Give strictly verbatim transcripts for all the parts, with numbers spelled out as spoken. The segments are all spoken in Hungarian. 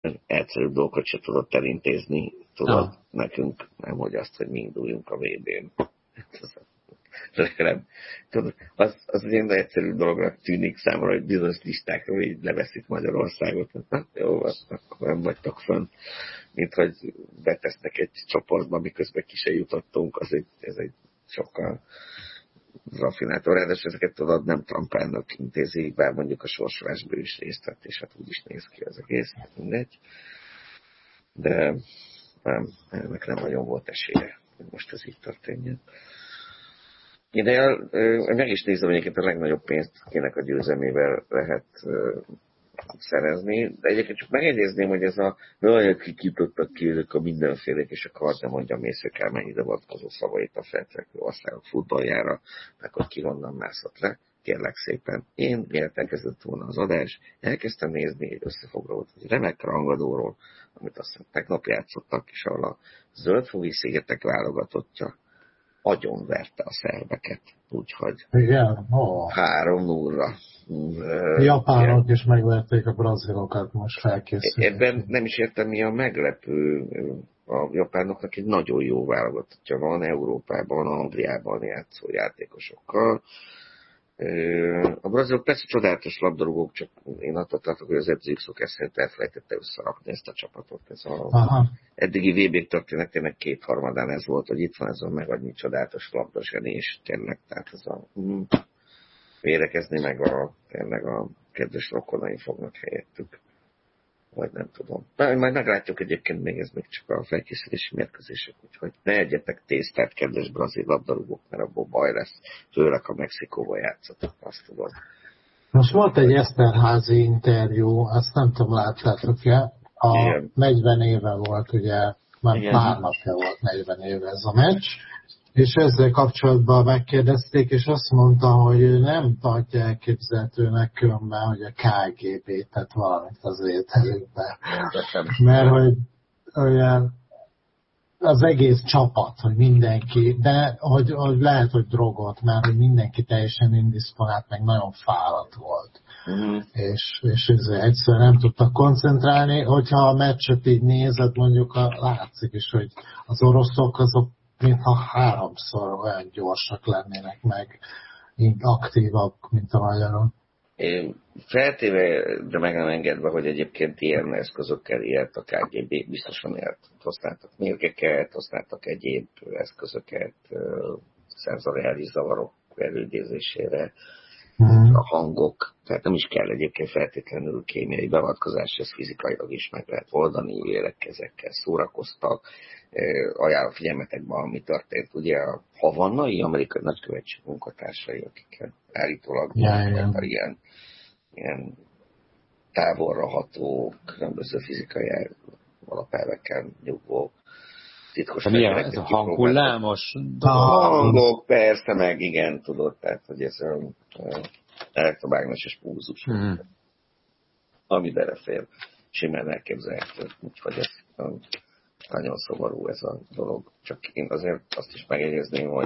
egyszerű dolgokat se tudott elintézni, tudod, ah. nekünk nem, hogy azt, hogy mi induljunk a vé bén. Legalább, tudod, az, az egy ilyen egyszerű dolognak tűnik számomra, hogy bizonyos listákról így leveszik Magyarországot. Na, jó, akkor nem vagytok fönn, mint hogy betesznek egy csoportba, miközben ki se jutottunk, az egy, ez egy sokkal raffináltó. Ráadásul ezeket tudod, nem Trump elnök intézi, bár mondjuk a sorsolásból is részt vett, és hát úgy is néz ki az egész, mindegy. De nem, ennek nem nagyon volt esélye, hogy most ez így történjen. De meg is nézem, hogy egyébként a legnagyobb pénzt kinek a győzelmével lehet szerezni, de egyébként csak megjegyezném, hogy ez a nagyon kikítottak ki ezek a mindenfélek, és akkor nem mondjam mészre kell mennyi vonatkozó szavait a feltvekvő országok futballjára, meg hogy ki honnan mászott le. Kérlek szépen, én miért elkezdett volna az adás, elkezdtem nézni egy összefoglalót egy remek rangadóról, amit azt hiszem tegnap játszottak, és ahol a Zöldfogi szigetek válogatottja agyonverte a szerbeket, úgyhogy igen, oh. három nulla. A japánok is megverték a brazilokat, most felkészültek. Ebben nem is értem, mi a meglepő. A japánoknak egy nagyon jó válogatottja van Európában, Angliában játszó játékosokkal. A brazilok persze csodálatos labdarúgók, csak én attól tartok, hogy az edzők szokás szerint elfelejtette összerakni ezt a csapatot. Ez a Aha. eddigi vé bé történetének kétharmadán ez volt, hogy itt van ez a megadni csodálatos labdazseni, és tényleg, tehát ez a mm, védekezni meg a, tényleg a kedves rokonaim fognak helyettük. Vagy nem tudom. Majd meglátjuk egyébként még, ez még csak a felkészülési mérkőzések, úgyhogy ne egyetek tésztát, kedves brazil labdarúgók, mert abból baj lesz, főleg a Mexikóval játszatok, azt tudod. Most volt egy Eszterházi interjú, azt nem tudom, láttátok-e, a igen. negyven éve volt, ugye, már igen. pár napja volt negyven éve ez a meccs, és ezzel kapcsolatban megkérdezték, és azt mondta, hogy ő nem tartja elképzelhetőnek különben, hogy a ká gé bé tett valamit az ételükbe. Mert hogy olyan az egész csapat, hogy mindenki, de hogy, hogy lehet, hogy drogot, mert hogy mindenki teljesen indisponált, meg nagyon fáradt volt. Uh-huh. És, és ezzel egyszerűen nem tudtak koncentrálni. Hogyha a meccset így nézed, mondjuk a, látszik is, hogy az oroszok azok mintha háromszor olyan gyorsak lennének meg, mint aktívak, mint a magyarok. Én feltéve, de meg nem engedve, hogy egyébként ilyen eszközökkel élt a ká gé bé, biztosan élt. Használtak mérgeket, használtak egyéb eszközöket, szenzoriális zavarok elődézésére, uh-huh. a hangok, tehát nem is kell egyébként feltétlenül kémiai beavatkozás, ez fizikailag is meg lehet oldani, érekkezekkel szórakoztak. Ajánlom figyelmetekben, ami történt. Ugye a havannai amerikai nagykövetség munkatársai, akik állítólag ja, ja. ilyen, ilyen távolra ható, különböző fizikai alapelvekkel nyugvó titkos fegyvereket. Ez a hanghullámos? A hangok, persze, meg igen, tudod, tehát, hogy ez elektromágneses pulzus, mm. ami belefér, simán elképzelhető, úgyhogy ez nagyon szomorú ez a dolog. Csak én azért azt is megjegyezném, hogy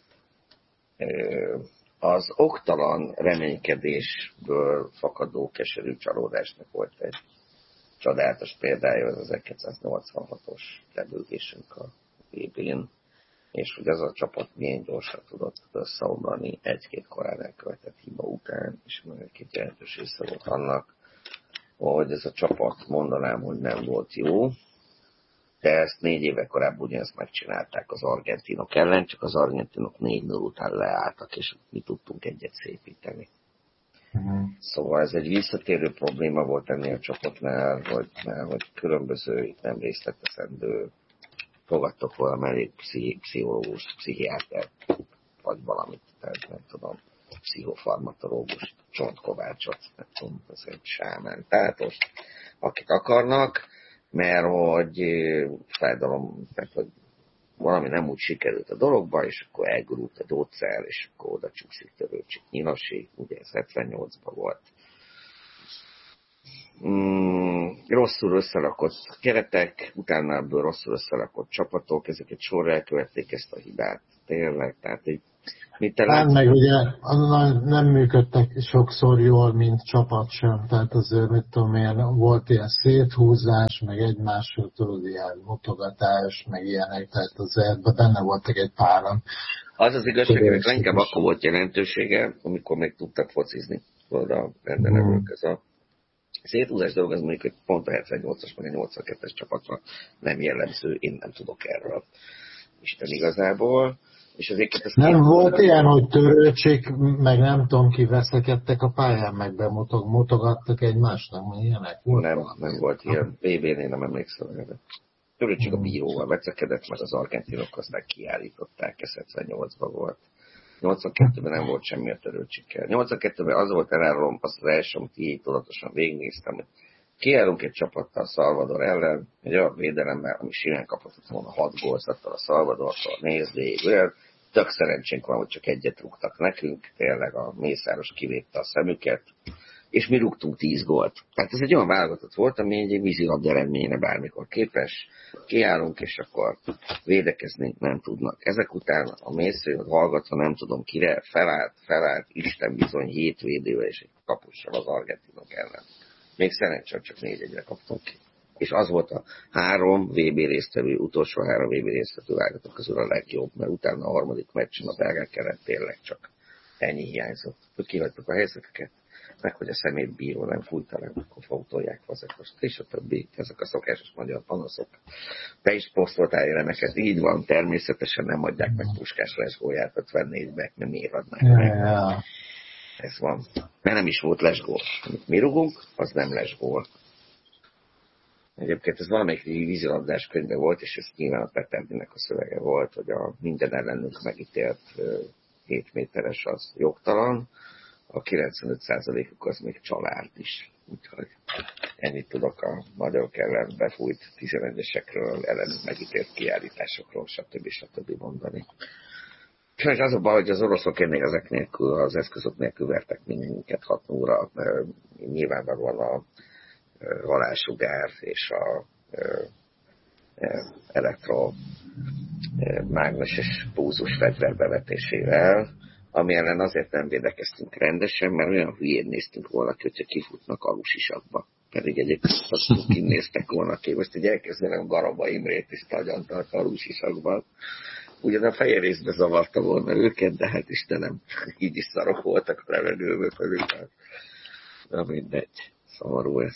az oktalan reménykedésből fakadó keserű csalódásnak volt egy csodálatos példája, az ezerkilencszáznyolcvanhatos lebőgésünk a vé bén, és hogy ez a csapat milyen gyorsan tudott összeomlani egy-két korán elkövetett hiba után, és meg egy-két jelentős része volt annak, hogy ez a csapat mondanám, hogy nem volt jó, de ezt négy éve korábban ugyanezt megcsinálták az argentinok ellen, csak az argentinok négy null után leálltak, és mi tudtunk egyet szépíteni. Uh-huh. Szóval ez egy visszatérő probléma volt ennél a csapatnál, hogy, hogy különböző nem részleteszendő fogadtok volna elég pszichológus, pszichiáter, vagy valamit, tehát nem tudom, pszichofarmatológus, Csontkovácsot, nem tudom, ez egy sámán. Tehát most, akit akarnak, mert hogy fájdalom, tehát hogy valami nem úgy sikerült a dologba, és akkor elgurult a gyógyszer, és akkor oda csúszik Törőcsik Nyilasi, ugye ez hetvennyolcban volt. Mm, rosszul összerakott keretek, utána ebből rosszul összerakott csapatok, ezeket sorra elkövették ezt a hibát, tényleg, tehát egy Hát meg ugye nem működtek sokszor jól, mint csapat sem, tehát azért, mit tudom én, volt ilyen széthúzás, meg egymásról tudod, ilyen mutogatás, meg ilyenek, tehát azért benne voltak egy páran. Az az igazság, hogy leginkább akkor volt jelentősége, amikor még tudtak focizni, tudod, a rendelevők. Ez a széthúzás dolog, az mondjuk, hogy pont a hetvennyolcas, meg a nyolcvankettes csapatra nem jellemző, én nem tudok erről. Isten igazából. És azért nem volt ilyen, hogy törőcsék, meg nem tudom ki veszekedtek a pályán, meg bemutogattak egymásnak, meg ilyenek volt? Nem, nem volt ilyen. vé bé-nél nem emlékszem erre. Törőcsék a bíróval veszekedett, meg az argentinok aztán kiállították, ez hetvennyolcban volt. nyolcvankettőben nem volt semmi a törőcsékkel. nyolcvankettőben az volt elárulom, azt az első, amit így tudatosan végignéztem, hogy kiállunk egy csapattal Salvador ellen, egy olyan védelemmel, ami simán kaphatott volna hat gólzattal a Salvadortól, nézd végül. Tök szerencsénk van, hogy csak egyet rúgtak nekünk, tényleg a Mészáros kivépte a szemüket, és mi rúgtunk tíz gólt. Tehát ez egy olyan válogatott volt, ami egy vízilabda eredményre bármikor képes. Kiállunk, és akkor védekezni nem tudnak. Ezek után a Mésző hallgatva nem tudom kire, felállt, felállt, Isten bizony hét védővel és egy kapussal az argentinok ellen. Még szerencsére csak négy egyre kaptunk ki. És az volt a három vé bé résztvevő, utolsó három vé bé résztvevő válogatott közül a legjobb, mert utána a harmadik meccsen a belgák ellen tényleg csak ennyi hiányzott. Hogy kihagytuk a helyzeteket, meg hogy a szemét bíró nem fújta le, akkor fotóják fazekost, és a többi, ezek a szokásos magyar panaszok. Te is posztoltál élemeket, így van, természetesen nem adják meg Puskás lesgóját ötvennégybe, mert miért adnák meg? Yeah. Ez van. Mert nem is volt lesgól. Amit mi rugunk, az nem lesgól. Egyébként ez valamelyik vízilabdás könyvben volt, és ez nyilván a Peterdinek a szövege volt, hogy a minden ellenünk megítélt hét méteres az jogtalan, a kilencvenöt százalékuk az még család is. Úgyhogy ennyit tudok a magyarok ellen befújt tizenegyesekről, ellenük megítélt kiállításokról, stb. stb. Mondani. És az a baj, hogy az oroszok ennél ezek nélkül, az eszközök nélkül vertek minket hat óra. Nyilvánvalóan a halálsugár és a elektromágneses púzus fegyver bevetésével, ami ellen azért nem védekeztünk rendesen, mert olyan hülyén néztünk volna ki, hogyha kifutnak alusisakba. Pedig egyébként azt kinéztek volna ki. Most így elkezdenem Garaba Imrét is tagyantart alusisakban. Ugyan a feje részbe zavarta volna őket, de hát Istenem, így is szarok voltak a levegőből körülbelül. Na mindegy, szomorú ez.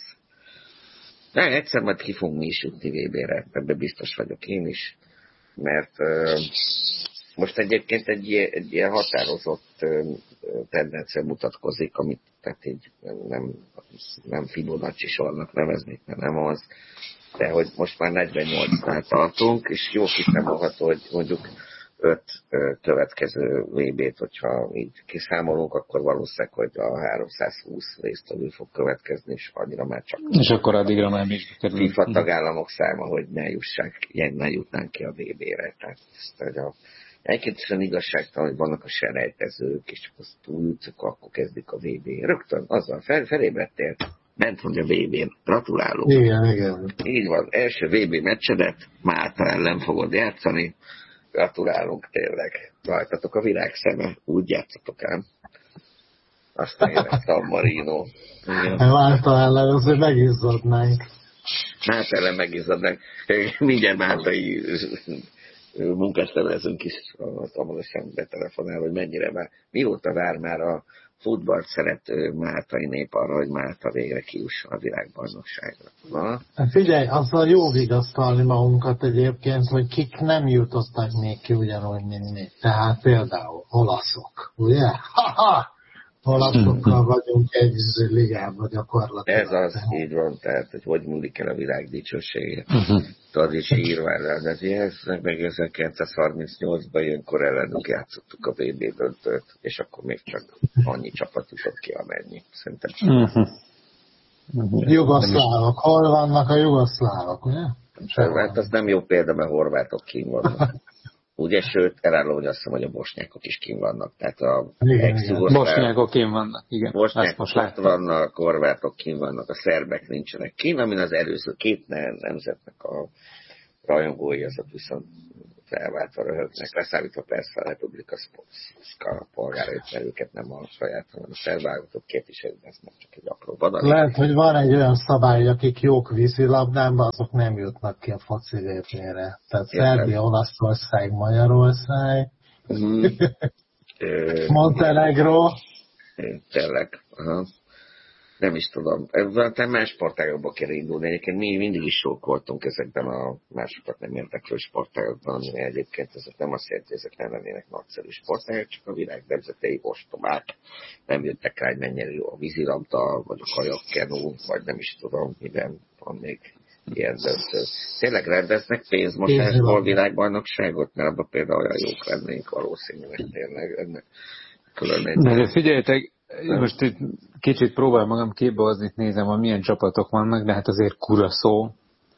De egyszer majd ki fogunk mi is jutni vé bé-re, ebben biztos vagyok én is, mert uh, most egyébként egy, egy ilyen határozott uh, tendencia mutatkozik, amit tehát így nem, nem Fibonacci sornak neveznék, mert nem az, de hogy most már negyvennyolcnál tartunk, és jó kiszámolható, hogy mondjuk öt következő vé bét, hogyha így kiszámolunk, akkor valószínűleg, hogy a háromszázhúsz résztvevő fog következni, és annyira már csak és akkor addigra már is kerül. FIFA tagállamok száma, hogy ne jussák, ne jutnánk ki a vé bé-re. Tehát ezt, hogy a egyébként is igazságtalan, hogy vannak a selejtezők, és csak azt túljutszak, akkor kezdik a vé bé. Rögtön azzal fel, felébredtél, ment hogy a vé bén. Gratulálok. Igen, igen. Így van, első vé bé meccsedet Málta ellen fogod játszani. Gratulálunk tényleg. Rajtatok a virág szeme. Úgy játszatok ám. Aztán jön a San Marino. Málta ellen azért megizzadnánk. Málta ellen megizzadnánk. Mindjárt máltai munkát nevezünk is, hamarosan betelefonál, hogy mennyire már, mióta vár már a futballt szerető máltai nép arra, hogy Málta végre kijusson a világbajnokságra. Na? Figyelj, azzal jó vigasztalni magunkat egyébként, hogy kik nem jutottak még ki ugyanúgy, mint mi. Tehát például olaszok, ugye? Ha-ha! Olaszokkal vagyunk egy ligában gyakorlatilag. Ez az, így van, tehát, hogy hogy múlik el a világ dicsősége. Uh-huh. Tudod, így sírvál, de ez meg ezerkilencszázharmincnyolcban ilyenkor ellenünk játszottuk a vé bé döntőt, és akkor még csak annyi csapat jutott ki, amennyi. Szerintem csak. Uh-huh. Uh-huh. Jugoszlávok, hol vannak a jugoszlávok, ugye? Hát az nem jó példa, mert horvátok kín vannak. Ugye, sőt, elárulom, hogy azt hiszem, hogy a bosnyákok is kín vannak. Tehát a ex-jugoszláv... Bosnyákok kín vannak, igen. Bosnyákok ott vannak, horvátok kín vannak, a szerbek nincsenek kín, amin az előző két nemzetnek a rajongói, azok viszont felváltva röhögnek, leszállítva persze a Republika Szka polgárait, mert őket nem a saját, hanem a szervállalatok képviselők, ez nem csak egy apró badali. Lehet, hogy van egy olyan szabály, hogy akik jók vízilabdában, azok nem jutnak ki a foci vé pére. Tehát Szerbia, Olaszország, Magyarország, mm. Montenegro. Tényleg, aha. Nem is tudom. Talán más sportágokba kell indulni. Egyébként mi mindig is jók voltunk ezekben a másokat nem érdeklő sportágokban, ami egyébként ezek nem azt jelenti, hogy ezek nem lennének nagyszerű sportágok, csak a világ nemzetei ostobák. Nem jöttek rá, hogy mennyire jó a vízilabda, vagy a kajakkenú, vagy nem is tudom, miben van még ilyen döntő. Tényleg rendeznek pénzmosásból világbajnokságot, mert abban például olyan jók lennénk valószínűleg tényleg ennek különböző. De figyeljetek, most itt kicsit próbál magam képbehozni, nézem, hogy milyen csapatok vannak, de hát azért Curaçao,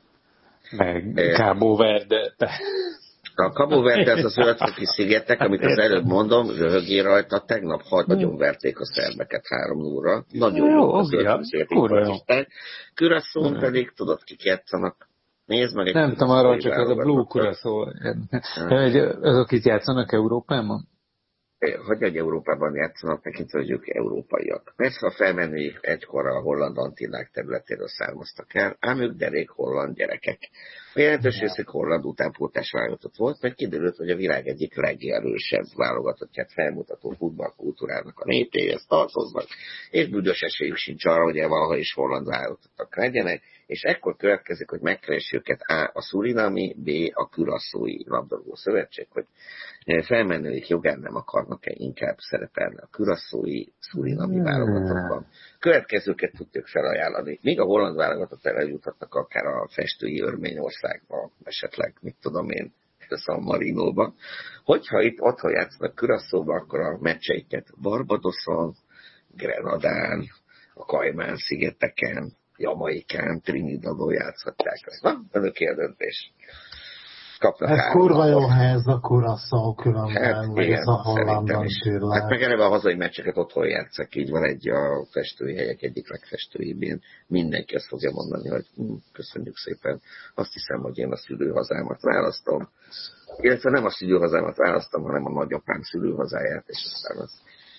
meg Cabo Verde. A Cabo Verde az a zöldfoki szigetek, amit az előbb mondom, röhögé rajta, tegnap nagyon verték a szerbeket három nullra. Nagyon jó a zöldfoki szigetek. Curaçao pedig, tudod, kik játszanak. Nézd meg egy nem tudom, arról csak ez a Blue Curaçao. Azok itt játszanak Európában? Hogy egy Európában játszanak, tekintve, hogy ők európaiak. Persze, ha felmenni egykorra a holland antillák területéről származtak el, ám ők derék holland gyerekek. A jelentős részük holland utánpótlás válogatott volt, mert kiderült, hogy a világ egyik legerősebb válogatottját felmutató futballkultúrának a népéhez tartoznak, és büdös esélyük sincs arra, hogy valaha is holland válogatottak legyenek, és ekkor következik, hogy megkeresi őket A. a Surinami, B. a Curaçaói labdarúgó szövetség, hogy felmenőik jogán nem akarnak-e inkább szerepelni a Curaçaói Surinami válogatottban. Következőket tudjuk felajánlani. Míg a holland válogatott eljuthatnak akár a festői Örményországba, esetleg, mit tudom én, San Marinóba. Hogyha itt otthon játszanak Curaçaóba, akkor a meccseiket Barbadoson, Grenadán, a Kajmán-szigeteken, Jamaikán, Trinidadon játszhatják. Na, önöké a döntés. Kapnak ez kurva jó, ha ez a Curaçao különben, hát, vagy igen, ez a hollandon sírlák. Hát meg eleve a hazai meccseket otthon játszak, így van egy a festői helyek egyik legfestőibbén. Mindenki azt fogja mondani, hogy hm, köszönjük szépen, azt hiszem, hogy én a szülőhazámat választom. Illetve nem a szülőhazámat választom, hanem a nagyapám szülőhazáját, és aztán az...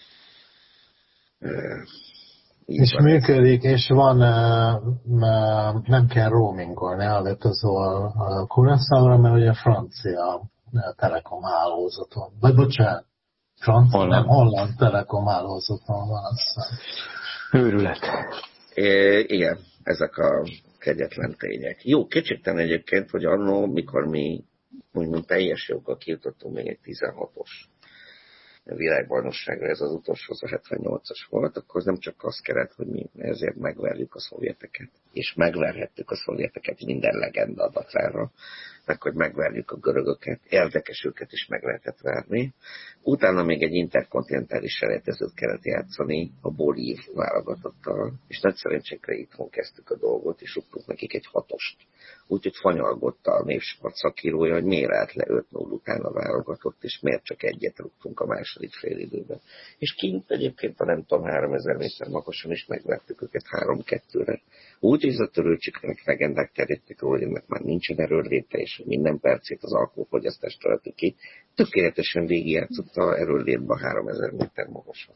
És működik, és van, nem kell roamingolni, elvetözol a Curaçaóra, mert ugye francia telekom hálózaton, vagy bocsánat, francia, nem holland telekom hálózaton van, azt hiszem. Őrület. É, igen, ezek a kegyetlen tények. Jó, kétségtelen egyébként, hogy annó, mikor mi úgymond teljes joggal kijutottunk még egy tizenhatos világbajnokságra, ez az utolsó, az a hetvennyolcas volt, akkor nem csak azt kellett, hogy mi ezért megverjük a szovjeteket, és megverhettük a szovjeteket minden legenda adatára, meg hogy megverjük a görögöket, érdekes őket is meg lehetett verni. Utána még egy interkontinentális selejtezőt kellett játszani a bolív válogatottal, és nagy szerencsénkre itthon kezdtük a dolgot, és rúgtunk nekik egy hatost. Úgyhogy fanyalgott a népsport szakírója, hogy miért állt le öt null után a válogatott, és miért csak egyet rúgtunk a második fél időben. És kint egyébként a nem tudom, háromezer méter magasan is megvertük őket három kettőre. Úgy, hogy ez a törőcsiknek legendák terjedtek róla, hogy ennek már nincsen erőrléte, és hogy minden percét az alkoholfogyasztást tölti ki. Tökéletesen végigjátszott a erőrlétbe a háromezer méter magasan.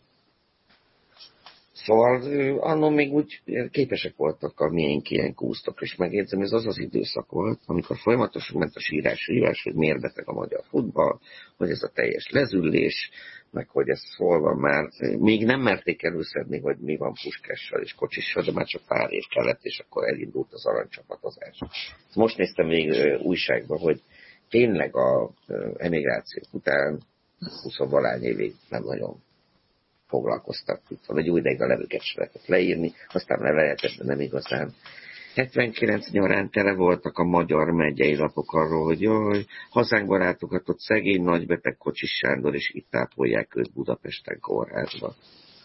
Szóval annól még úgy képesek voltak a miénk ilyen kúsztok, és megjegyzem, ez az az időszak volt, amikor folyamatosan ment a sírás-sírás, hogy miért beteg a magyar futball, hogy ez a teljes lezüllés, meg hogy ez hol van már. Még nem merték előszedni, hogy mi van Puskással és Kocsissal, de már csak pár év kellett, és akkor elindult az aranycsapatozás. Most néztem még újságban, hogy tényleg a emigráció után húsz-valány évig nem nagyon foglalkoztak. Vagy új ideig a levőket se lehetett leírni, aztán le lehetett, de nem igazán. hetvenkilenc nyarán tele voltak a magyar megyei lapok arról, hogy jaj, hazánk barátokat ott szegény nagybeteg Kocsis Sándor, és itt ápolják őt Budapesten kórházba.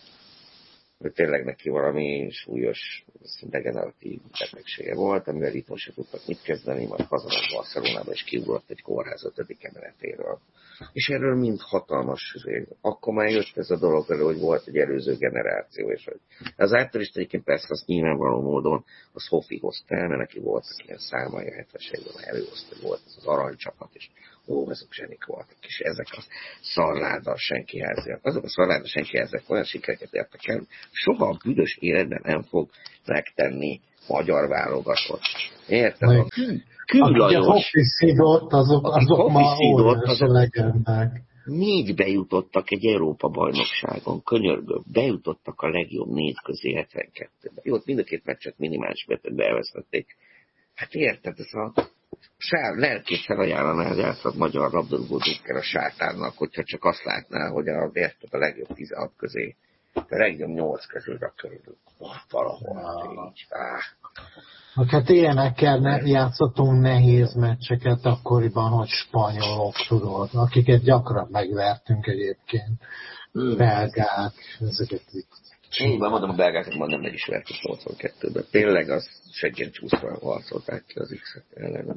Tényleg neki valami súlyos degeneratív betegsége volt, amivel itthon se tudtak mit kezdeni, majd hazament Barcelonába, és kiugrott egy kórház ötödik emeletéről. És erről mind hatalmas, akkor már jött ez a dolog elő, hogy volt egy előző generáció, és hogy az általist egyébként persze az nyilvánvaló módon a Sophie hozta el, mert neki voltak ilyen számai a hetvenes évben, előhozta, hogy volt ez az aranycsapat, és Ó, azok zsenik voltak, és ezek a szarláda senki háziak. Azok a szarláda senki háziak olyan sikereket értek el, soha a büdös életben nem fog megtenni magyar válogatott. Érted? A Kül-Lajos. A Hofi-Szidott, azok, azok ma óriási legendák. Négy bejutottak egy Európa-bajnokságon, könyörgök, bejutottak a legjobb négy közé hetvenkettőben. Jó, mind a két meccset minimális betetbe elvesztették. Hát érted, ez a sár, lelkét felajánlaná az elszad magyar labdarúgódókkel a sátánnak, hogyha csak azt látná, hogy a, érted, a legjobb tizenhat közé, a legjobb nyolc közül körül. Valahol. Ah. Így. Ah. Hát ilyenekkel ne, játszottunk nehéz meccseket akkoriban, hogy spanyolok, tudod, akiket gyakran megvertünk egyébként. Hmm. Belgák, ezeket itt. Én már mondom, a belgákat már nem meg is vertük nyolcvankettőben. Tényleg az seggen csúszva harcolták ki az X-et ellenem.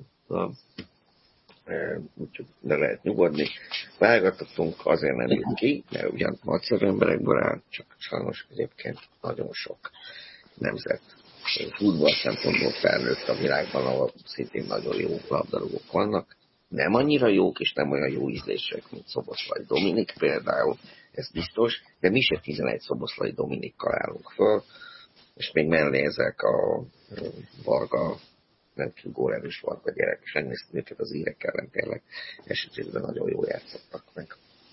Úgyhogy le lehet nyugodni. Válogatottunk, azért nem jött ki, mert ugyan nagyszerű emberekből áll, csak sajnos egyébként nagyon sok nemzet futball szempontból felnőtt a világban, ahol szintén nagyon jó labdarúgók vannak. Nem annyira jók, és nem olyan jó ízlések, mint Szoboszlai Dominik például, ez biztos, de mi se tizenegy Szoboszlai Dominikkal állunk föl, és még mellé ezek a Varga, nem túl górerős Varga gyerek, és megnéztem őket az írek ellen, tényleg esetében nagyon jól játszottak meg.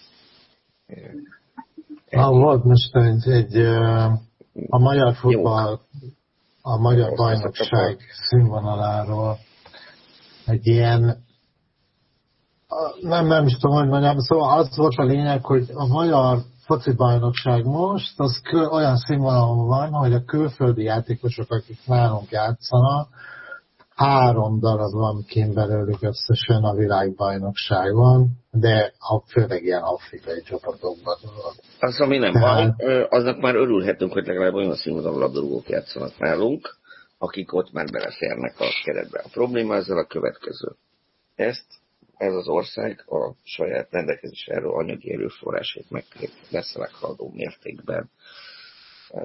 Ah, volt most egy, egy a magyar futball, a magyar bajnokság színvonaláról egy ilyen, nem, nem is tudom, hogy mondjam, szóval az volt a lényeg, hogy a magyar foci bajnokság most, az kö, olyan színvonalon van, hogy a külföldi játékosok, akik nálunk játszanak, három darab van kint belőlük összesen a világbajnokságon, de a főleg ilyen afrikai csapatokban. Az, ami nem Tehát... baj, aznak már örülhetünk, hogy legalább olyan színvonalú labdarúgók játszanak nálunk, akik ott már beleférnek a keretbe. A probléma ezzel a következő. Ezt ez az ország a saját rendelkezésre anyagi erőforrásait meg leszelek haladó mértékben e,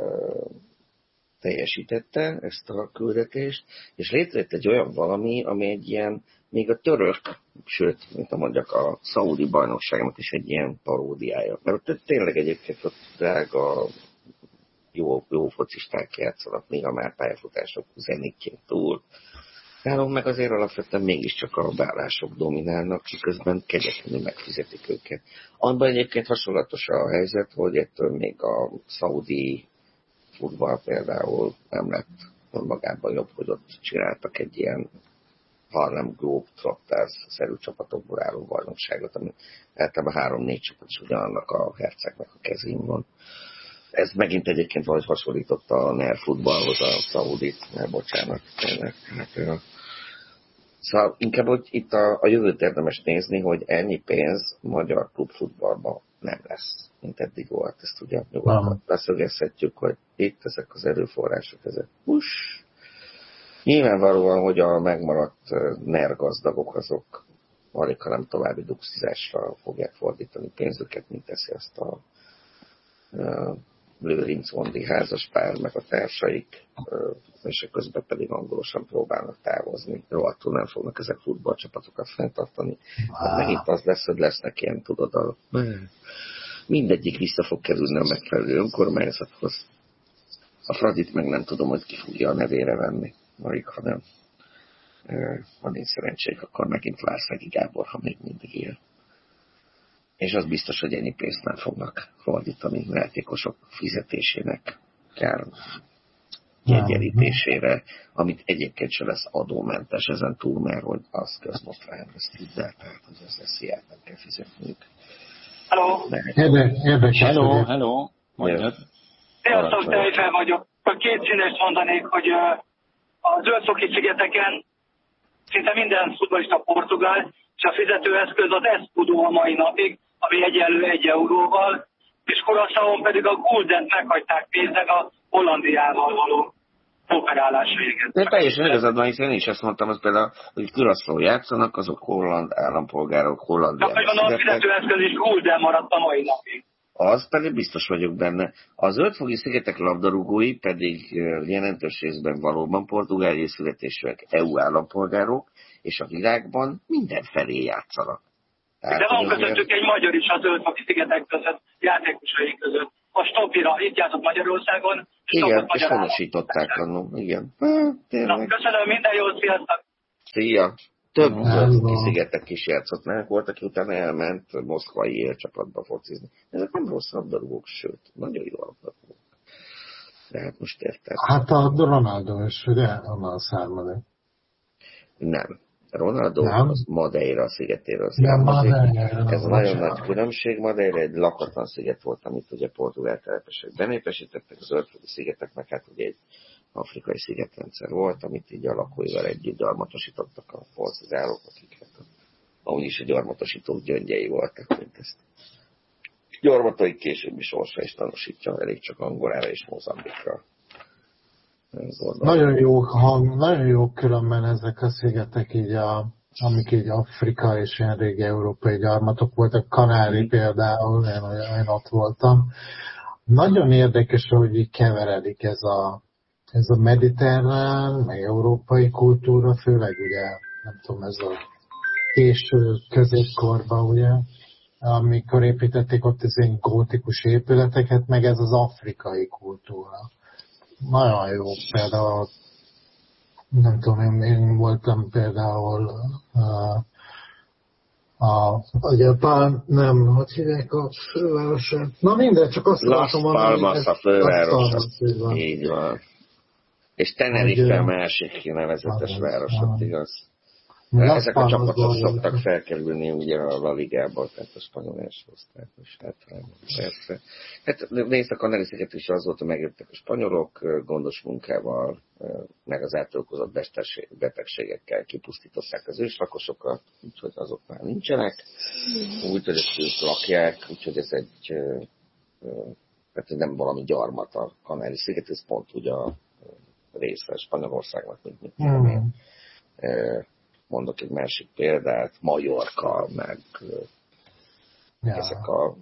teljesítette ezt a küldetést, és létrejött egy olyan valami, ami egy ilyen, még a török, sőt, mint a mondjak, a szaudi bajnokságnak is egy ilyen paródiája. Mert ott tényleg egyébként ott drága jó, jó focisták játszanak, még a már pályafutások zenékként túl. Nálunk meg azért alapvetően mégiscsak a bálások dominálnak, miközben kegyetlenül megfizetik őket. Abban egyébként hasonlatos a helyzet, hogy ettől még a szaudi futball például nem lett magában jobb, hogy ott csináltak egy ilyen Harlem Globetrotters-szerű csapatokból álló bajnokságot, ami általában három-négy csapat is ugyanannak a hercegnek a kezén van. Ez megint egyébként valahogy hasonlította a NER futballhoz a szaudit, mert bocsánat, tényleg. Hát, szóval inkább, hogy itt a, a jövőt érdemes nézni, hogy ennyi pénz magyar klubfutballban nem lesz, mint eddig volt. Ezt ugye nyugodtan leszögezhetjük, hogy itt ezek az erőforrások, ezek push. Nyilvánvalóan, hogy a megmaradt NER gazdagok azok alig, ha nem további duxizásra fogják fordítani pénzüket, mint teszi azt a uh, Lőrinc Vondi házaspár, meg a társaik, uh, és közben pedig angolosan próbálnak távozni. Rohadtul nem fognak ezek futballcsapatokat fenntartani. Hát megint az lesz, hogy lesznek ilyen, tudod, a... mindegyik vissza fog kerülni a megfelelő önkormányzathoz. A Fradit meg nem tudom, hogy ki fogja a nevére venni. Alig, ha nem. Ha nincs szerencsék, akkor megint Várszegi Gábor, ha még mindig él. És az biztos, hogy ennyi pénzt nem fognak fordítani játékosok fizetésének, kár jegyenítésére, amit egyébként se lesz adómentes ezen túl, mert hogy az közmotrány, ezt hidd el, tehát hogy az esziát nem kell fizetniük. Hello! Érdekes. Hello, hello! Mondjad! Sziasztok, Tejfel vagyok. Két színest mondanék, hogy a Zöldszoki-szigeteken szinte minden futballista portugál, és a fizetőeszköz az Escudo a mai napig, ami egyenlő egy euróval, és Curaçaón pedig a Guldent meghagyták pénznek a Hollandiával való operálás véget. De teljesen igazad van, hiszen én is ezt mondtam, az például, hogy Curaçao játszanak, azok holland állampolgárok, hollandiában. Tehát van a fizetőeszköz is Gulden maradt a mai napig. Az pedig biztos vagyok benne. A Zöldfoki szigetek labdarúgói pedig jelentős részben valóban portugáliai születésűek, é u állampolgárok, és a világban mindenfelé játszanak. Tehát, de van közöttük egy magyar is az Zöld-Foki-szigetek között, játékosai között. A Stopira itt játszott Magyarországon. Igen, és honosították annól, igen. Hát, Na, köszönöm, minden jót, sziasztok! Szia! Több Zöld-Foki-szigetek is játszott, mert volt, aki utána elment moszkvai élcsapatba focizni. Ezek nem rossz labdarúgók, sőt, nagyon jó labdarúgók. De hát most érted. Hát a Ronaldo is, ugye, onnan származik. Nem. Ronaldo nem? az Madeira szigetéről származik. Ez a nagyon nagy különbség. Madeira egy lakatlan sziget volt, amit ugye portugál telepesek benépesítettek, az Zöld-Foki szigeteknek, hát ugye egy afrikai szigetrendszer volt, amit így a lakóival együtt gyarmatosítottak a portugálok, akik hát ahogy is a gyarmatosítók gyöngyei voltak, mint ezt. Gyarmataik későbbi sorsa is tanúsítja, elég csak Angolára és Mozambikra. Nagyon jó hang, nagyon jó különben ezek a szigetek, így a, amik így Afrika és ilyen régi európai gyarmatok voltak, Kanári például, én, én ott voltam. Nagyon érdekes, hogy így keveredik ez a, ez a mediterrán, meg európai kultúra, főleg ugye, nem tudom, ez a késő középkorban, ugye, amikor építették ott az ilyen gótikus épületeket, meg ez az afrikai kultúra. Nagyon jó, például, nem tudom, én, én voltam például uh, a, ugye Pál, nem, hogy hívják a fővárosát? Na mindegy, csak azt Las Palmas a fővárosa, így van. És Tenerife a másik nevezetes városot, igaz? Ezek a csapatok szoktak felkerülni ugye a La Ligából, tehát a spanyol első osztályos, hát persze. Hát nézd, a Kanári-sziget is az volt, hogy megjöttek a spanyolok, gondos munkával, meg az átölkozott betegségekkel kipusztították az őslakosokat, úgyhogy azok már nincsenek, úgyhogy ezt ők lakják, úgyhogy ez egy, tehát nem valami gyarmat a Kanári-sziget, ez pont ugye a része Spanyolországnak, mint mit tudom én. Mondok egy másik példát, Majorka, meg ja. Ezek a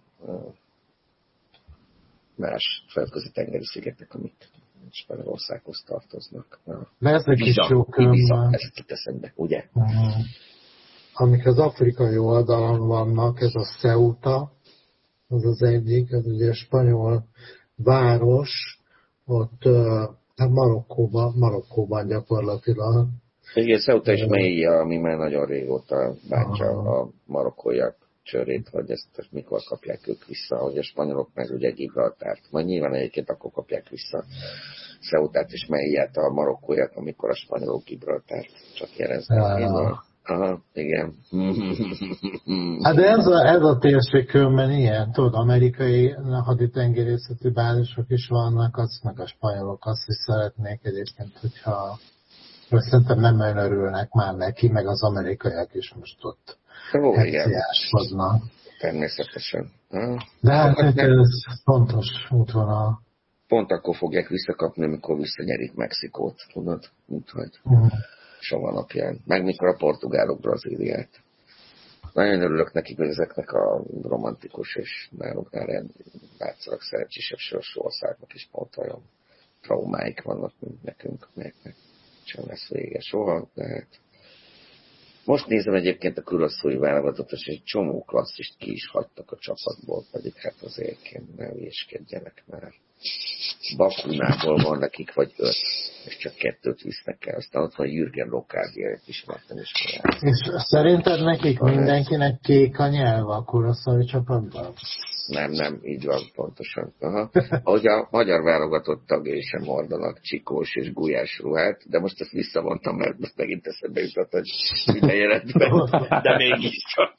más földközi tengeri szigetek, amik Spanyolországhoz tartoznak. De ezek Ibiza, is jó Ibiza, ezt itt eszembe, ugye? Uh-huh. Amik az afrikai oldalon vannak, ez a Ceuta, az az egyik, az ugye a spanyol város, ott hát Marokkóban, Marokkóban gyakorlatilag. Igen, Ceuta és Melilla, ami már nagyon régóta bántja a marokkóiak csörét, hogy ezt mikor kapják ők vissza, hogy a spanyolok meg ugye Gibraltárt. Majd nyilván egyébként akkor kapják vissza Ceutát és Melillát a marokkóiak, amikor a spanyolok Gibraltárt csak jeleznek. Aha, igen. Hát de ez a, ez a térség különben ilyen, tudod, amerikai haditengerészeti bázisok is vannak, azt meg a spanyolok azt is szeretnék egyébként, hogyha szerintem nem nagyon örülnek már neki, meg az amerikaiak is most ott heciáskodnak. Természetesen. Ha? De hát hát ez fontos útvonal. Pont akkor fogják visszakapni, amikor visszanyerik Mexikót, tudod? Mint hogy uh-huh. soha napján. Meg mikor a portugálok Brazíliát. Nagyon örülök nekik, hogy ezeknek a romantikus és náluknál látszólag szerencsésebb sorsú országnak is pont olyan traumáik vannak, mint nekünk, melyeknek sem lesz vége soha, de hát most nézem egyébként a külaszói válogatott, és egy csomó klasszist ki is hagytak a csapatból, pedig hát azért kéne, ne hülyéskedjenek már. Bakunából van nekik vagy öt, és csak kettőt visznek el. Aztán ott van Jürgen Lokárdját is láttam is. És szerinted nekik van mindenkinek ez? Kék a nyelv a külaszói csapatban? Nem, nem, így van, pontosan. Aha. Ahogy a magyar válogatott tagjai sem hordanak csikós és gulyás ruhát, de most ezt visszavontam, mert most megint eszembe jutott, hogy minden jelentben, de mégiscsak.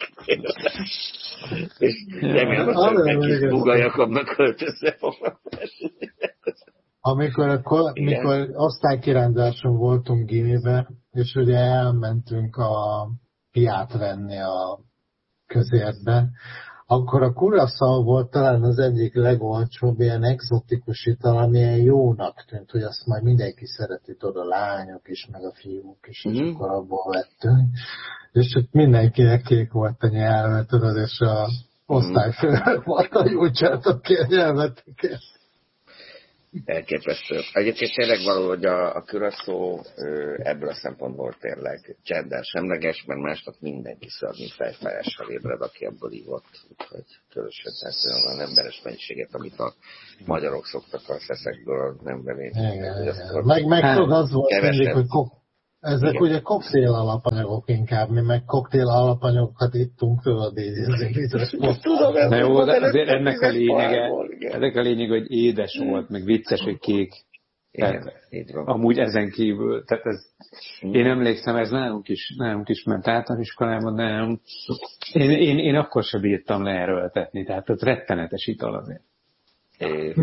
És remélem, hogy neki Buga Jakabnak költözve fognak. Amikor, akkor, amikor osztálykiránzáson voltunk Gimibe, és ugye elmentünk a piát venni a közértbe, akkor a Curaçao volt talán az egyik legolcsóbb ilyen exotikus ital, ami ilyen jónak tűnt, hogy azt majd mindenki szereti, tudod, a lányok is, meg a fiúk is, mm-hmm. és akkor abból vettünk. És ott mindenkinek kék volt a nyelve, tudod, és a osztályfőnök volt, hogy úgy csináltak ki a nyelveteket. elképesztő. Egyébként tényleg való, hogy a, a Curaçao ebből a szempontból tényleg gender semleges, mert másnap mindenki szörnyű fejfájással ébred, aki ebből ívott. Úgyhogy különösen tehát olyan emberes mennyiséget, amit a magyarok szoktak a szeszekből nem venni. Meg, meg tudod, az volt kevesebb. mindig, hogy kok- ezek igen. Ugye koktél alapanyagok inkább, mi meg koktél alapanyagokat ittunk, tudod, így ezek vicces. Tudom, ez jó, de azért ennek a lényege, ennek a lényeg, hogy édes volt, meg vicces, hogy kék. Igen, így van. Amúgy ezen kívül, tehát ez, én emlékszem, ez nálunk is, nálunk is ment általános iskolában, de nem. Én, én, én akkor sem bírtam leerőltetni, tehát ott rettenetes ital azért. É.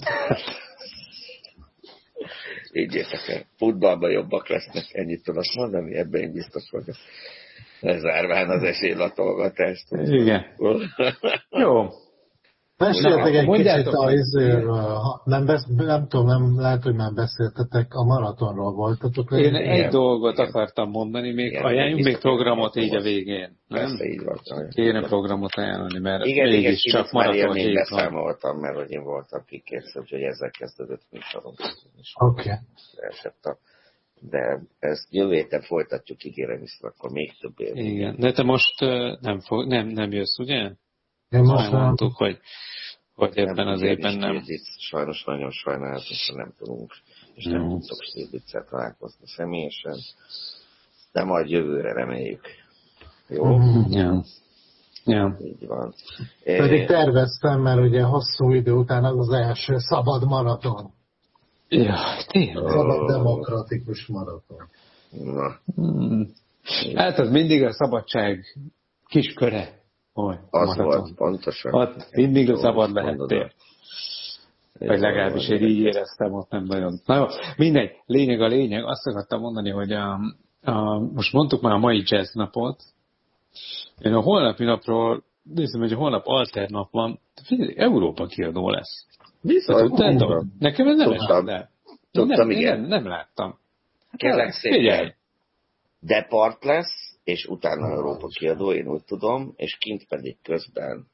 Így értek el. Futballban jobbak lesznek, ennyit tudok mondani, ebben én biztos vagyok. Lezárván az esélylatolgatást. Igen. Jó. Meséltek egy kicsit a izéről, nem, besz, nem tudom, nem, lehet, hogy már beszéltetek, a maratonról voltatok. Én igen. egy dolgot igen. akartam mondani, még igen, ajánljunk még programot így a végén. Persze, így van. Kéne programot ajánlani, mert igen, mégis csak maraton hét van. Beszámoltam, mert hogy én voltam kikérsz, úgyhogy ezzel kezdődött műsorunk. Oké. Okay. De ezt jövő héten folytatjuk, ígérem, viszont akkor még több év. Igen, de te most nem, fog, nem, nem jössz, ugye? Én most mondtuk, hogy, hogy ebben az évben nem. Sajnos nagyon sajnálatos, hogy nem tudunk, és nem no. tudtok Stiglitzel találkozni személyesen, de majd jövőre reméljük. Jó? Ja. Ja. Így van. Pedig terveztem, mert ugye hosszú idő után az az első szabad maraton. Ja, tényleg. Szabad demokratikus maraton. Na. Hmm. Hát az mindig a szabadság kisköre. Oly, az maraton. Volt, pontosan. Ott mindig a szabad lehettél. Vagy legalábbis én így éreztem, ott nem nagyon. Na jó, mindegy, lényeg a lényeg. Azt akartam mondani, hogy a, a, most mondtuk már a mai jazz napot. Én a holnapi napról, nézem, hogy a holnap alter nap van, Európa kiadó lesz. Viszont, nekem ez nem esett el. Tudtam, nem, igen. Nem, nem láttam. Kérlek szépen. Depart lesz, és utána Európa kiadó, én úgy tudom, és kint pedig közben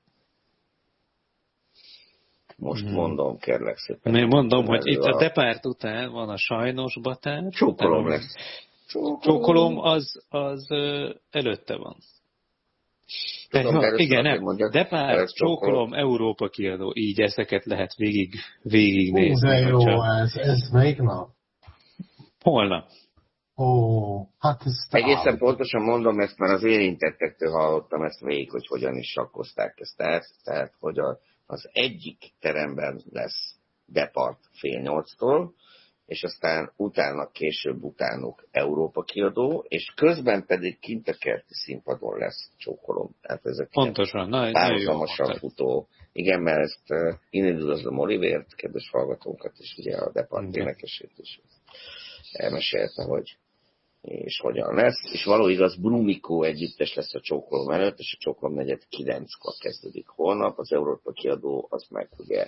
most hmm. mondom, kérlek szépen. Én mondom, hogy itt a Depart után van a sajnos batár. Csókolom lesz. Csókolom, Csókolom az, az ö, előtte van. Tudom, de, igen, nem. Depart, Csókolom, Európa kiadó. Így ezeket lehet végig, végignézni. Hú, de jó, ez, ez melyik nap? Holnap. Ó, hát ez egészen pontosan mondom, ezt már az érintettektől hallottam ezt végig, hogy hogyan is sakkozták ezt. Tehát, tehát hogy a, az egyik teremben lesz Depart fél nyolctól, és aztán utána, később utánuk Európa kiadó, és közben pedig kint a kerti színpadon lesz Csókolom. Tehát ezek pontosan, na, párhuzamosan futó. Igen, mert ezt uh, én üdvözlöm Olivért, kedves hallgatónkat, és ugye a Depart énekesét is elmesélte, hogy és hogyan lesz. És való igaz, Brumikó együttes lesz a Csókolom előtt, és a Csókolom negyed kilenckor kezdődik holnap. Az Európa kiadó, az meg ugye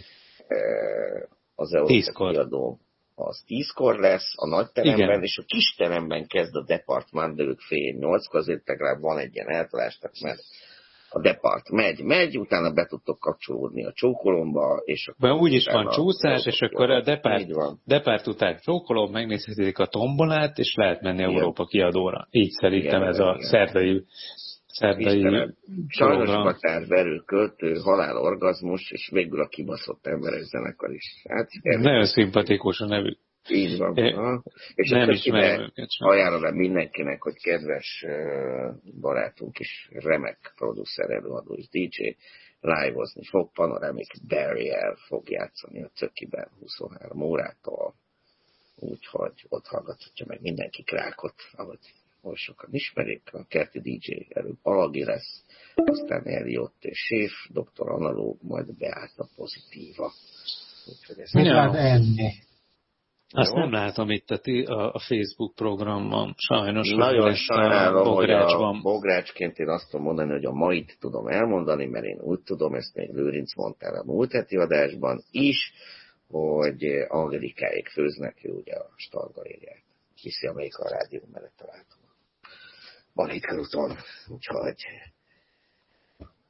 az Európa kiadó az tízkor lesz a nagy teremben, igen. És a kis teremben kezd a Depart már, de ők fél nyolckor, azért legalább van egy ilyen eltalás, mert a Depart megy, megy, utána be tudtok kapcsolódni a Csókolomba, és akkor... Úgy is van csúszás, és akkor a Depart, Depart után Csókolom, megnézhetik a tombolát, és lehet menni igen. Európa kiadóra. Így szerintem igen, ez igen. a szerdai... szerdai sajnos Batár, verő, költő, halál, orgazmus, és végül a kibaszott emberek zenekar is. Hát, nagyon szimpatikus a nevük. Így van. É, és nem ismerem őket sem. Ajánlom mindenkinek, hogy kedves barátunk is, remek producer, előadó és dé dzsé, live-ozni fog, Panoramic Barrier fog játszani a Cökiben huszonhárom órától. Úgyhogy ott hallgathatja meg mindenki Krákot, ahogy hol sokan ismerik. A kerti dé dzsé előbb Alagi lesz, aztán Eliott és Séf, doktor Analóg, majd Beáta Pozitíva. Úgyhogy ez mit lát enni? Azt jó. Nem látom itt a, a Facebook programban, sajnos. Nagyon sajnálom, hogy a Bográcsként én azt tudom mondani, hogy a mait tudom elmondani, mert én úgy tudom, ezt még Lőrinc mondtál a múlt heti adásban is, hogy Angelikáék főznek, ő ugye a Stargalériát viszi, amelyik a rádió mellett található. Van itt körúton, úgyhogy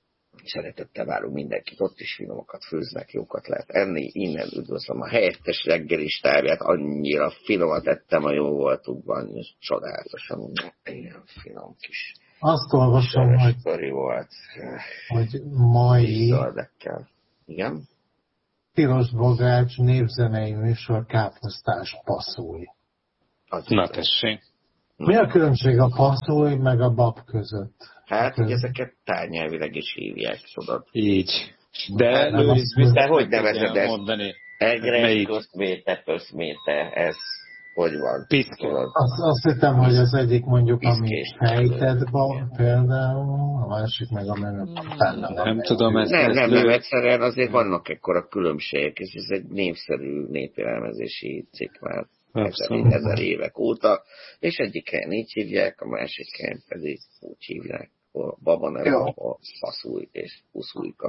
Szeretettel várunk mindenkit, ott is finomokat főznek, jókat lehet enni. Innen üdvözlöm a helyettes reggelis tárját, annyira finomat ettem a jó voltukban, és csodálatosan ilyen finom kis. Azt olvasom, hogy, volt. hogy mai igen? Piros Bogács névzenei műsor káposztás passzúj. Na tessék. Mi a különbség a passzúj meg a bab között? Hát, hogy ezeket tárnyelvileg is hívják, tudod. Így. De Lőrinc biztos, hogy nevezed ezt? Egre, köszméte, pöszméte, ez hogy van? Piszke. Azt, azt hittem, hogy az egyik mondjuk, ami fejtedban például, a másik meg a menőpapán. Nem tudom, ezt Nem, nem, nem, egyszerűen azért vannak ekkora különbségek, és ez egy népszerű népjellemezési cikk már ezer, ezer évek óta, és egyik helyen így hívják, a másik helyen pedig úgy hívják, a baba neve, a faszúj és uszújka.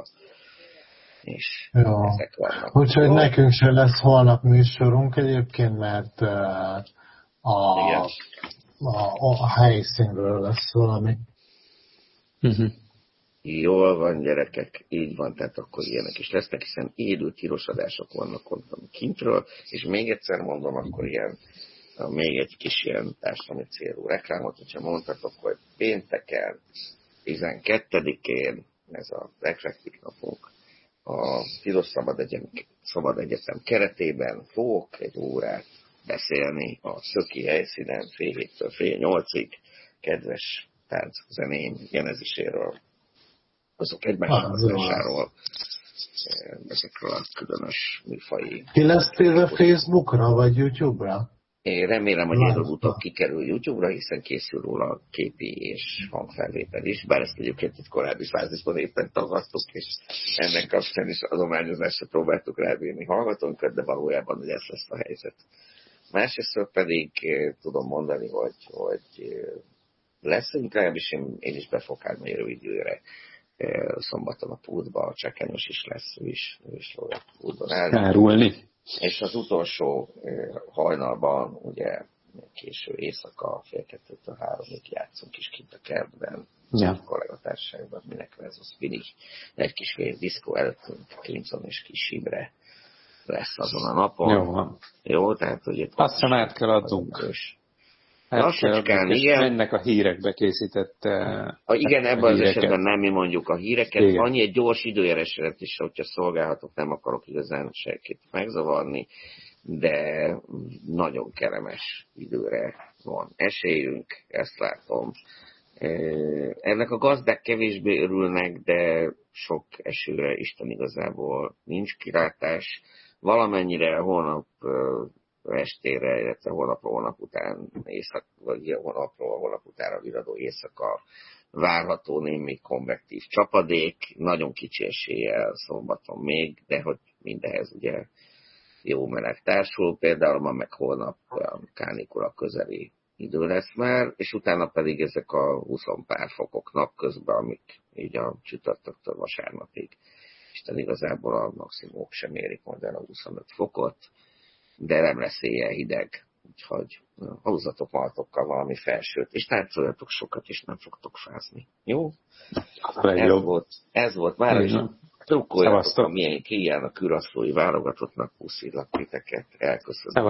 És jó. Ezek vannak. Úgyhogy nekünk sem lesz holnap műsorunk egyébként, mert uh, a, a, a helyszínről lesz valami. Uh-huh. Jól van, gyerekek, így van, tehát akkor ilyenek is lesznek, hiszen élő tirosadások vannak ott kintről, és még egyszer mondom, akkor ilyen, még egy kis ilyen társadalmi célú reklámot, hogyha mondhatok, hogy pénteken, tizenkettedikén, ez az eklektik napunk, a Tilos Szabad, Egyetem, Szabad Egyetem keretében fogok egy órát beszélni a szöki helyszínen fél héttől fél nyolcig kedves tánczeném geneziséről, azok egymásáról, ezekről a különös műfai. Ki lesz téve Facebookra vagy YouTube-ra? Én remélem, hogy előbb-utóbb kikerül YouTube-ra, hiszen készül róla képi és hangfelvétel is, bár ezt egyébként egy korábbi fázisban éppen tagasztok, és ennek kapcsán is adományozásra próbáltuk rábírni hallgatónkat, de valójában hogy ez lesz a helyzet. Másrészt pedig tudom mondani, hogy, hogy lesz, legalábbis én, én is be fogok állni érő időre szombaton a pultba, a Csekányos is lesz, ő is, ő is a pultban állni. És az utolsó hajnalban, ugye késő éjszaka, fél kettőtől háromig játszunk is kint a kertben, ja. A kollégatársaságban, minek versus mindig egy kis fél diszkó előttünk, Clinton és Kis Imre lesz azon a napon. Jó van. Jó, tehát hogy itt... Azt hiszem át kell adnunk. Lassacskán, igen. Mennek a hírekbe készített... A, igen, ebben az esetben nem mi mondjuk a híreket. Igen. Annyi egy gyors időjárásedet is, hogyha szolgálhatok, nem akarok igazán senkit megzavarni, de nagyon kellemes időre van esélyünk, ezt látom. Ennek a gazdák kevésbé örülnek, de sok esőre Isten igazából nincs kilátás. Valamennyire holnap estére, illetve holnapról holnap után éjszak, vagy holnapról holnap utánra viradó éjszaka várható némi konvektív csapadék, nagyon kicsi eséllyel szombaton még, de hogy mindehez ugye jó meleg társul, például ma meg holnap kánikula közeli idő lesz már, és utána pedig ezek a húsz pár fokok napközben, amik így a csütörtöktől vasárnapig, Isten igazából a maximumok sem érik majd el a huszonöt fokot, de nem lesz éjjel hideg, úgyhogy húzzatok maltokkal valami felsőt, és táncoljatok sokat, és nem fogtok fázni. Jó? Ez volt, ez volt már, és trukkoljatok a milyen kiján a kürasszói válogatottnak, puszilak titeket, elköszönöm.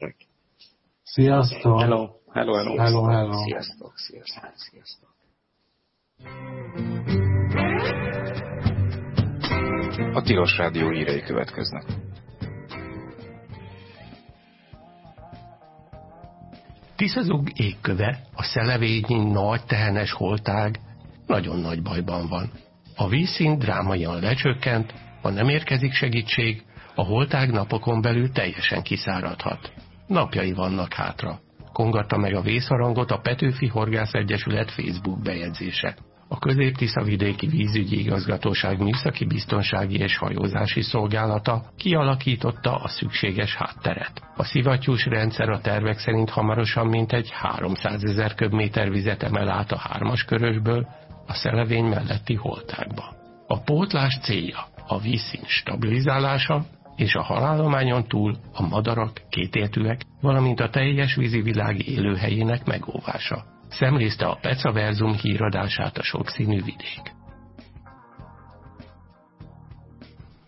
Sziasztok! Hello, hello, hello. Hello, hello. Sziasztok, sziasztok, sziasztok. A Tilos Rádió hírei következnek. Tiszazug égköve, a szelevényi nagy tehenes holtág nagyon nagy bajban van. A vízszint drámaian lecsökkent, ha nem érkezik segítség, a holtág napokon belül teljesen kiszáradhat. Napjai vannak hátra. Kongatta meg a vészharangot a Petőfi Horgász Egyesület Facebook bejegyzése. A Közép-Tiszavidéki Vízügyi Igazgatóság Műszaki Biztonsági és Hajózási Szolgálata kialakította a szükséges hátteret. A szivattyús rendszer a tervek szerint hamarosan mintegy háromszázezer köbméter vizet emel át a hármas körösből a szelevény melletti holtágba. A pótlás célja a vízszint stabilizálása és a halállományon túl a madarak, kétéltűek, valamint a teljes vízivilág élőhelyének megóvása. Szemlézte a Pecaverzum híradását a sokszínű vidék.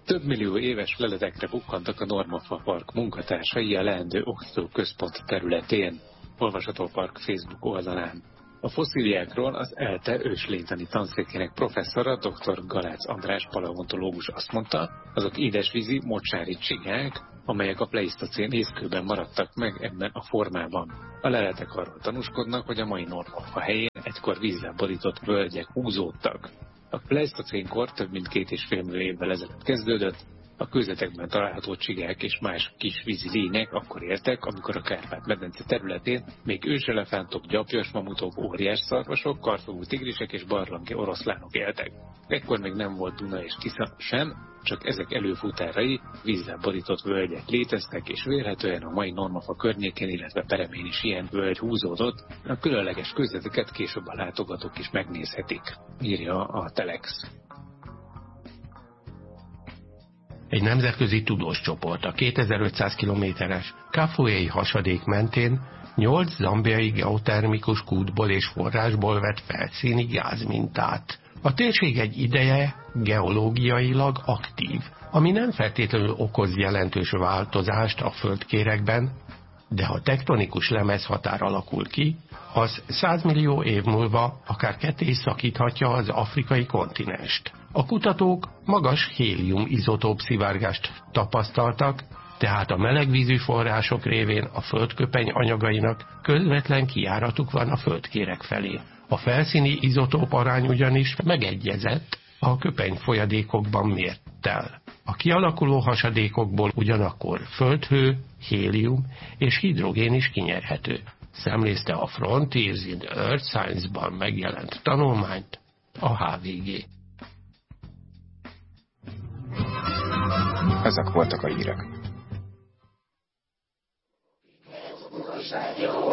Több millió éves leletekre bukkantak a Normafa Park munkatársai a leendő oktatóközpont területén, olvasható Park Facebook oldalán. A fosszíliákról az ELTE őslénytani tanszékének professzora, dr. Galác András paleontológus azt mondta, azok édesvízi mocsári csigák, amelyek a pleisztocén észkőben maradtak meg ebben a formában. A leletek arról tanúskodnak, hogy a mai Normafa helyén egykor vízzel borított völgyek húzódtak. A pleisztocénkor több mint két és fél millió évvel ezelőtt kezdődött, a kőzetekben található csigák és más kis vízi lények akkor éltek, amikor a Kárpát-medence területén még őselefántok, gyapjas mamutok, óriás szarvasok, karfogú tigrisek és barlangi oroszlánok éltek. Ekkor még nem volt Duna és Tisza sem, csak ezek előfutárai, vízzel borított völgyek léteztek, és vélhetően a mai Normafa környékén, illetve peremén is ilyen völgy húzódott. A különleges kőzeteket később a látogatók is megnézhetik, írja a Telex. Egy nemzetközi tudós csoport a kétezer-ötszáz kilométeres Kafuei hasadék mentén nyolc zambiai geotermikus kútból és forrásból vett felszíni gázmintát. A térség egy ideje geológiailag aktív, ami nem feltétlenül okoz jelentős változást a földkéregben, de ha tektonikus lemezhatár alakul ki, az száz millió év múlva akár ketté is szakíthatja az afrikai kontinenst. A kutatók magas hélium izotóp szivárgást tapasztaltak, tehát a melegvízű források révén a földköpeny anyagainak közvetlen kijáratuk van a földkéreg felé. A felszíni izotóp arány ugyanis megegyezett a köpeny folyadékokban mérttel. A kialakuló hasadékokból ugyanakkor földhő, hélium és hidrogén is kinyerhető. Szemlézte a Frontiers in Earth Science-ban megjelent tanulmányt a há vé gé. Ezek voltak a hírek.